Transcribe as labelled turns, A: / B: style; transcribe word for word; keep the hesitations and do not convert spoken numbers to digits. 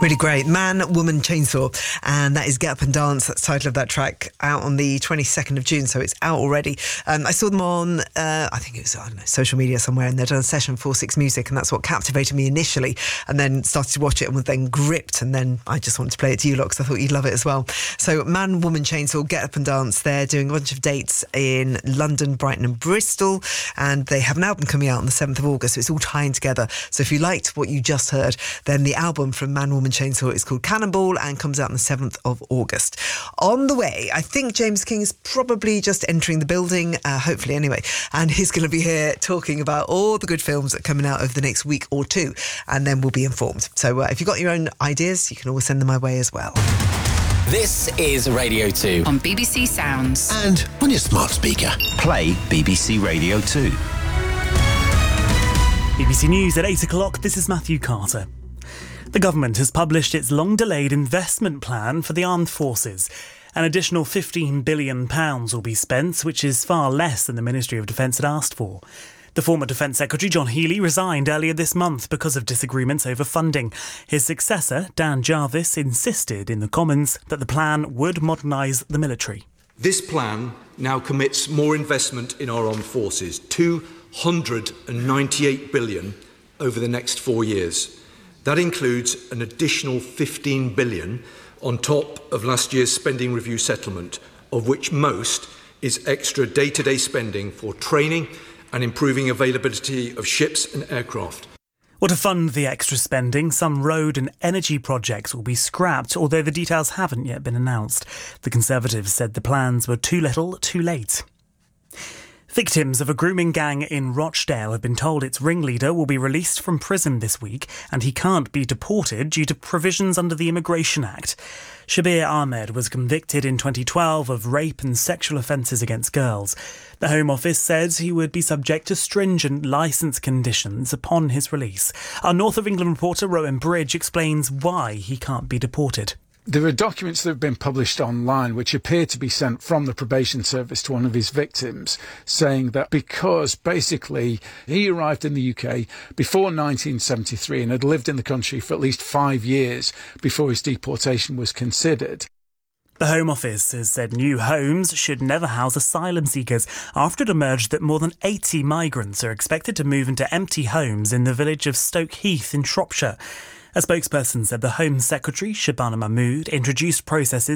A: Really great. Man, Woman, Chainsaw. And that is Get Up and Dance. That's the title of that track, out on the twenty-second of June. So it's out already. Um, I saw them on, uh, I think it was, I don't know, social media somewhere. And they'd done a session for Six Music. And that's what captivated me initially. And then started to watch it and was then gripped. And then I just wanted to play it to you lot because I thought you'd love it as well. So Man, Woman, Chainsaw, Get Up and Dance. They're doing a bunch of dates in London, Brighton and Bristol. And they have an album coming out on the seventh of August. So it's all tying together. So if you liked what you just heard, then the album from Man, Woman, Chainsaw is called Cannonball and comes out on the seventh of August. On the way, I think James King is probably just entering the building, uh, hopefully anyway, and he's going to be here talking about all the good films that are coming out over the next week or two, and then we'll be informed. So uh, if you've got your own ideas, you can always send them my way as well.
B: This is Radio two.
C: On B B C Sounds.
D: And on your smart speaker. Play B B C Radio two.
E: B B C News at eight o'clock, this is Matthew Carter. The government has published its long-delayed investment plan for the armed forces. An additional fifteen billion pounds will be spent, which is far less than the Ministry of Defence had asked for. The former Defence Secretary, John Healey, resigned earlier this month because of disagreements over funding. His successor, Dan Jarvis, insisted in the Commons that the plan would modernise the military.
F: This plan now commits more investment in our armed forces, two hundred ninety-eight billion pounds over the next four years. That includes an additional fifteen billion pounds on top of last year's spending review settlement, of which most is extra day-to-day spending for training and improving availability of ships and aircraft.
E: Well, to fund the extra spending, some road and energy projects will be scrapped, although the details haven't yet been announced. The Conservatives said the plans were too little, too late. Victims of a grooming gang in Rochdale have been told its ringleader will be released from prison this week and he can't be deported due to provisions under the Immigration Act. Shabir Ahmed was convicted in twenty twelve of rape and sexual offences against girls. The Home Office says he would be subject to stringent licence conditions upon his release. Our North of England reporter Rowan Bridge explains why he can't be deported.
G: There are documents that have been published online which appear to be sent from the probation service to one of his victims, saying that because basically he arrived in the U K before nineteen seventy-three and had lived in the country for at least five years before his deportation was considered.
E: The Home Office has said new homes should never house asylum seekers after it emerged that more than eighty migrants are expected to move into empty homes in the village of Stoke Heath in Shropshire. A spokesperson said the Home Secretary, Shabana Mahmood, introduced processes